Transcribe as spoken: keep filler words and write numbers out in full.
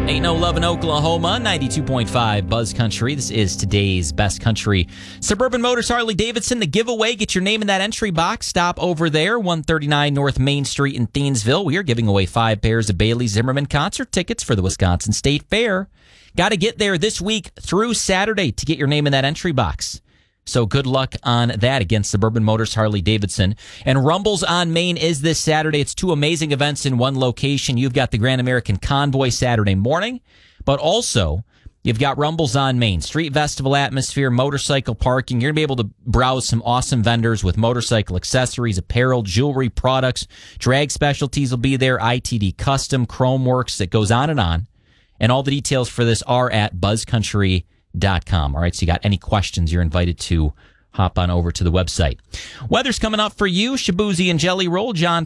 Ain't No Love in Oklahoma, ninety-two point five Buzz Country. This is today's best country. Suburban Motors Harley Davidson, the giveaway. Get your name in that entry box. Stop over there, one thirty-nine North Main Street in Thiensville. We are giving away five pairs of Bailey Zimmerman concert tickets for the Wisconsin State Fair. Got to get there this week through Saturday to get your name in that entry box. So good luck on that against Suburban Motors Harley Davidson. And Rumbles on Main is this Saturday. It's two amazing events in one location. You've got the Grand American Convoy Saturday morning, but also you've got Rumbles on Main, street festival atmosphere, motorcycle parking. You're going to be able to browse some awesome vendors with motorcycle accessories, apparel, jewelry, products. Drag Specialties will be there, I T D Custom, Chrome Works. It goes on and on. And all the details for this are at buzz country dot com. Dot com. All right, so you got any questions, you're invited to hop on over to the website. Weather's coming up for you. Shabuzi and Jelly Roll. John